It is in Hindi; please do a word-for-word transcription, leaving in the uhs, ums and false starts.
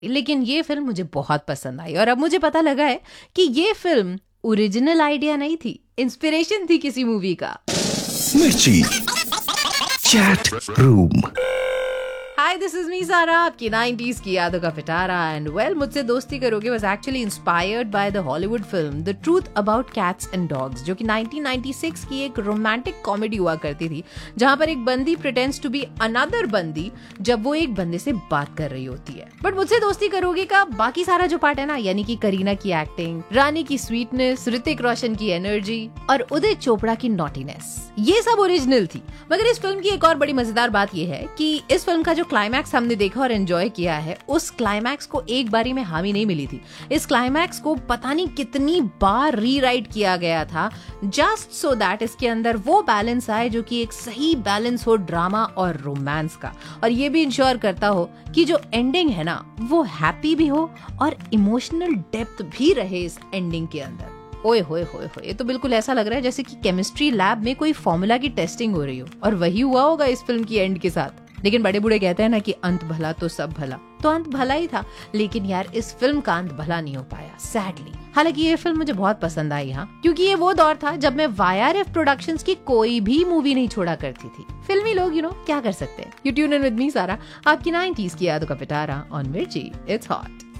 लेकिन ये फिल्म मुझे बहुत पसंद आई और अब मुझे पता लगा है कि ये फिल्म ओरिजिनल आइडिया नहीं थी, इंस्पिरेशन थी किसी मूवी का। मिर्ची chat room. Hi, this is me सारा, आपकी नाइंटीज़ की यादों का पिटारा। एंड वेल, मुझसे दोस्ती करोगे was actually inspired by the Hollywood film the truth about cats and dogs, जो कि नाइनटीन नाइंटी सिक्स की एक रोमांटिक कॉमेडी हुआ करती थी, जहां पर एक बंदी प्रिटेंड्स टू बी अनदर बंदी जब वो एक बंदे से बात कर रही होती है। बट मुझसे दोस्ती करोगे का बाकी सारा जो पार्ट है ना, यानी कि करीना की एक्टिंग, रानी की स्वीटनेस, ऋतिक रोशन की एनर्जी और उदय चोपड़ा की नॉटीनेस, ये सब ओरिजिनल थी। मगर इस फिल्म की एक और बड़ी मजेदार बात यह है कि इस फिल्म का जो क्लाइमैक्स हमने देखा और एंजॉय किया है, उस क्लाइमैक्स को एक बारी में हामी नहीं मिली थी। इस क्लाइमैक्स को पता नहीं कितनी बार रीराइट किया गया था, जस्ट सो दैट इसके अंदर वो बैलेंस आए जो कि एक सही बैलेंस हो ड्रामा और रोमांस का, और ये भी इंश्योर करता हो कि जो एंडिंग है ना वो हैप्पी भी हो और इमोशनल डेप्थ भी रहे इस एंडिंग के अंदर। ओए होए होए होए, ये तो बिल्कुल ऐसा लग रहा है जैसे कि केमिस्ट्री लैब में कोई फॉर्मूला की टेस्टिंग हो रही हो, और वही हुआ होगा इस फिल्म की एंड के साथ। लेकिन बड़े बूढ़े कहते हैं ना कि अंत भला तो सब भला, तो अंत भला ही था, लेकिन यार इस फिल्म का अंत भला नहीं हो पाया, सैडली। हालांकि ये फिल्म मुझे बहुत पसंद आई, हाँ, क्योंकि ये वो दौर था जब मैं वाईआरएफ प्रोडक्शंस की कोई भी मूवी नहीं छोड़ा करती थी। फिल्मी लोग यू नो क्या कर सकते हैं। You tune in with me सारा, आपकी नाइंटीज़ की यादों का पिटारा ऑन मिर्ची, इट्स हॉट।